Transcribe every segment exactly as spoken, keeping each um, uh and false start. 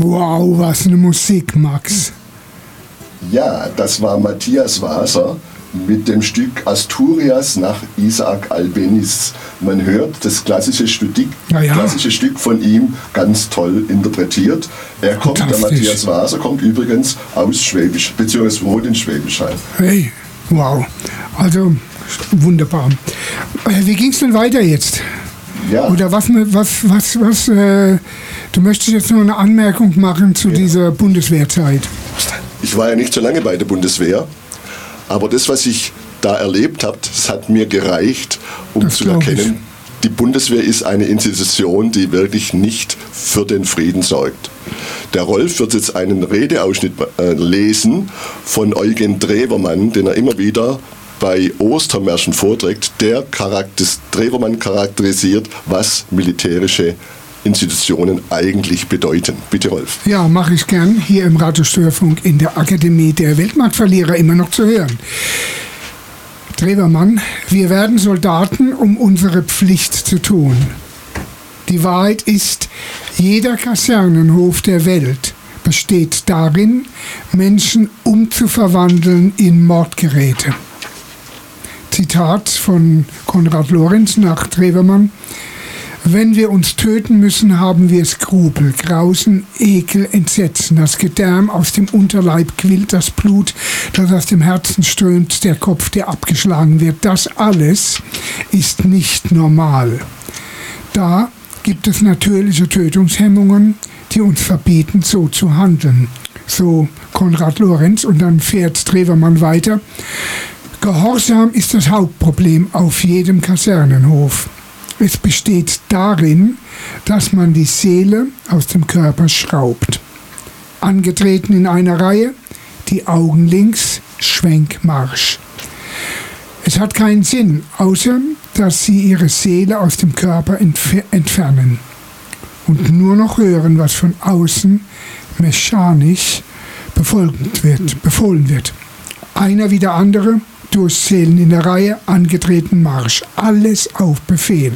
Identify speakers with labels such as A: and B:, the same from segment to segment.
A: Wow, was eine Musik, Max.
B: Ja, das war Matthias Waser mit dem Stück Asturias nach Isaac Albeniz. Man hört das klassische Stück,
A: ja.
B: klassische Stück von ihm ganz toll interpretiert. Er kommt, der Matthias Waser kommt übrigens aus Schwäbisch, beziehungsweise wohnt in Schwäbisch Hall.
A: Hey, wow. Also wunderbar. Wie ging es denn weiter jetzt?
B: Ja.
A: Oder was, was, was, was, äh, du möchtest jetzt nur eine Anmerkung machen zu ja. dieser Bundeswehrzeit.
B: Ich war ja nicht so lange bei der Bundeswehr, aber das, was ich da erlebt habe, das hat mir gereicht, um das zu erkennen, ich. die Bundeswehr ist eine Institution, die wirklich nicht für den Frieden sorgt. Der Rolf wird jetzt einen Redeausschnitt äh, lesen von Eugen Drewermann, den er immer wieder bei Ostermärschen vorträgt. Der Charakter, Drewermann charakterisiert, was militärische Institutionen eigentlich bedeuten. Bitte, Rolf.
A: Ja, mache ich gern. Hier im Radiostörfunk in der Akademie der Weltmarktverlierer immer noch zu hören. Drewermann, wir werden Soldaten, um unsere Pflicht zu tun. Die Wahrheit ist, jeder Kasernenhof der Welt besteht darin, Menschen umzuverwandeln in Mordgeräte. Zitat von Konrad Lorenz nach Drewermann. Wenn wir uns töten müssen, haben wir Skrupel, Grausen, Ekel, Entsetzen. Das Gedärm aus dem Unterleib quillt, das Blut, das aus dem Herzen strömt, der Kopf, der abgeschlagen wird. Das alles ist nicht normal. Da gibt es natürliche Tötungshemmungen, die uns verbieten, so zu handeln. So Konrad Lorenz, und dann fährt Drewermann weiter. Gehorsam ist das Hauptproblem auf jedem Kasernenhof. Es besteht darin, dass man die Seele aus dem Körper schraubt. Angetreten in einer Reihe, die Augen links, Schwenkmarsch. Es hat keinen Sinn, außer dass sie ihre Seele aus dem Körper entf- entfernen und nur noch hören, was von außen mechanisch befolgt wird, befohlen wird. Einer wie der andere, durchzählen in der Reihe, angetreten Marsch. Alles auf Befehl.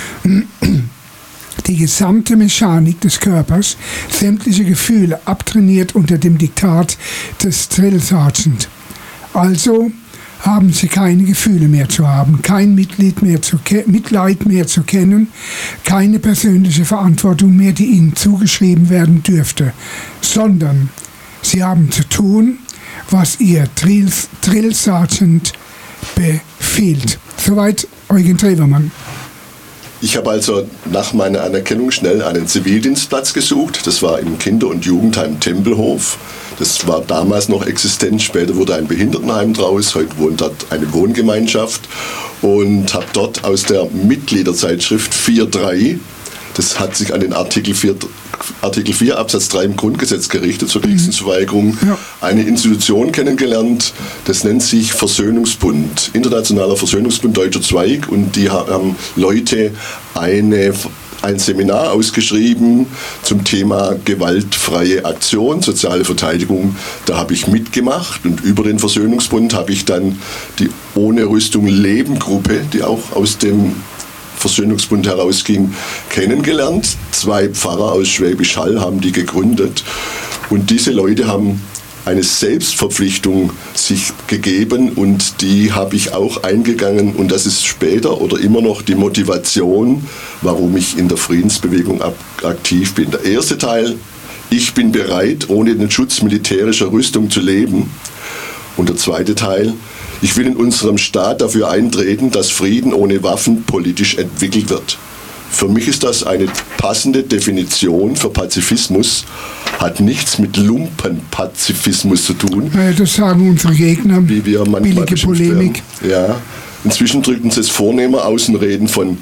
A: Die gesamte Mechanik des Körpers, sämtliche Gefühle abtrainiert unter dem Diktat des Drill Sergeant. Also haben sie keine Gefühle mehr zu haben, kein Mitleid mehr zu, ke- Mitleid mehr zu kennen, keine persönliche Verantwortung mehr, die ihnen zugeschrieben werden dürfte, sondern sie haben zu tun, was ihr Drill, Drill Sergeant befiehlt. Soweit Eugen Drewermann.
B: Ich habe also nach meiner Anerkennung schnell einen Zivildienstplatz gesucht. Das war im Kinder- und Jugendheim Tempelhof. Das war damals noch existent. Später wurde ein Behindertenheim draus. Heute wohnt dort eine Wohngemeinschaft. Und habe dort aus der Mitgliederzeitschrift vier drei, das hat sich an den Artikel vier, Artikel vier Absatz drei im Grundgesetz gerichtet, zur Kriegsdienstverweigerung, ja. eine Institution kennengelernt, das nennt sich Versöhnungsbund, Internationaler Versöhnungsbund Deutscher Zweig, und die haben Leute eine, ein Seminar ausgeschrieben zum Thema gewaltfreie Aktion, soziale Verteidigung. Da habe ich mitgemacht, und über den Versöhnungsbund habe ich dann die Ohne Rüstung Leben Gruppe, die auch aus dem Versöhnungsbund herausging, kennengelernt. Zwei Pfarrer aus Schwäbisch Hall haben die gegründet, und diese Leute haben eine Selbstverpflichtung sich gegeben, und die habe ich auch eingegangen, und das ist später oder immer noch die Motivation, warum ich in der Friedensbewegung aktiv bin. Der erste Teil, ich bin bereit, ohne den Schutz militärischer Rüstung zu leben, und der zweite Teil, ich will in unserem Staat dafür eintreten, dass Frieden ohne Waffen politisch entwickelt wird. Für mich ist das eine passende Definition für Pazifismus, hat nichts mit Lumpenpazifismus zu tun.
A: Ja, das sagen unsere Gegner,
B: wie wir manchmal
A: billige Polemik.
B: Ja. Inzwischen drücken sie es vornehmer aus und reden von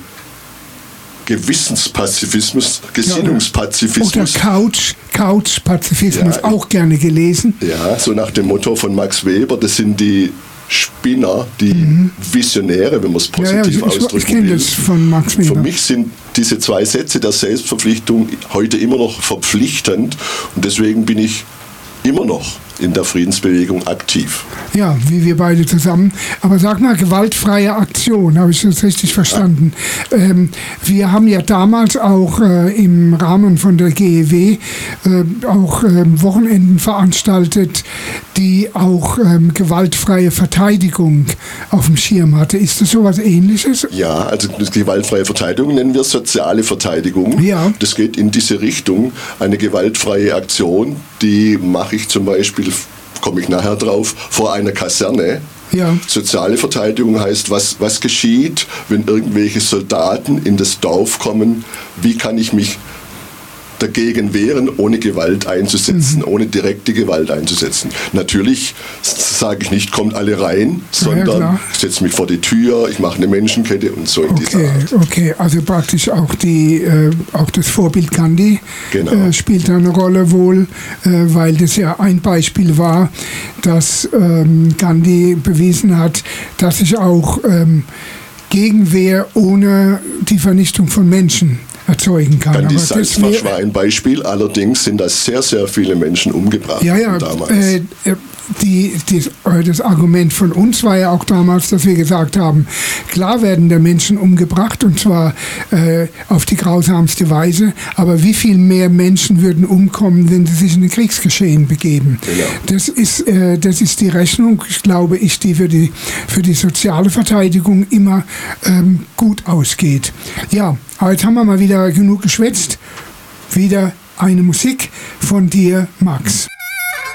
B: Gewissenspazifismus, Gesinnungspazifismus.
A: Oder Couch, Couch-Pazifismus,
B: ja,
A: auch gerne gelesen.
B: Ja, so nach dem Motto von Max Weber, das sind die Spinner, die mhm. Visionäre, wenn man es positiv
A: ja, ja,
B: ausdrücken
A: ich, ich kenne das von Max Weber.
B: Für mich sind diese zwei Sätze der Selbstverpflichtung heute immer noch verpflichtend, und deswegen bin ich immer noch in der Friedensbewegung aktiv.
A: Ja, wie wir beide zusammen. Aber sag mal, gewaltfreie Aktion, habe ich das richtig verstanden? Ja. Ähm, wir haben ja damals auch äh, im Rahmen von der G E W äh, auch äh, Wochenenden veranstaltet, die auch ähm, gewaltfreie Verteidigung auf dem Schirm hatte. Ist das sowas Ähnliches?
B: Ja, also gewaltfreie Verteidigung nennen wir soziale Verteidigung.
A: Ja.
B: Das geht in diese Richtung. Eine gewaltfreie Aktion, die mache ich zum Beispiel, komme ich nachher drauf, vor einer Kaserne.
A: Ja.
B: Soziale Verteidigung heißt, was, was geschieht, wenn irgendwelche Soldaten in das Dorf kommen, wie kann ich mich dagegen wehren, ohne Gewalt einzusetzen, mhm. ohne direkte Gewalt einzusetzen. Natürlich sage ich nicht, kommt alle rein, sondern ja, ich setze mich vor die Tür, ich mache eine Menschenkette und so in
A: okay,
B: dieser Art.
A: Okay, also praktisch auch, die, äh, auch das Vorbild Gandhi
B: genau.
A: äh, spielt da eine Rolle wohl, äh, weil das ja ein Beispiel war, dass ähm, Gandhi bewiesen hat, dass sich auch ähm, Gegenwehr ohne die Vernichtung von Menschen erzeugen kann.
B: Gandhi Salzmarsch war ein Beispiel, allerdings sind da sehr, sehr viele Menschen umgebracht
A: ja, ja,
B: damals.
A: Äh, die, die, das Argument von uns war ja auch damals, dass wir gesagt haben, klar werden da Menschen umgebracht und zwar äh, auf die grausamste Weise, aber wie viel mehr Menschen würden umkommen, wenn sie sich in ein Kriegsgeschehen begeben?
B: Genau.
A: Das ist, äh, das ist die Rechnung, glaube ich, die für die, für die soziale Verteidigung immer ähm, gut ausgeht. Ja, aber jetzt haben wir mal wieder genug geschwätzt. Wieder eine Musik von dir, Max.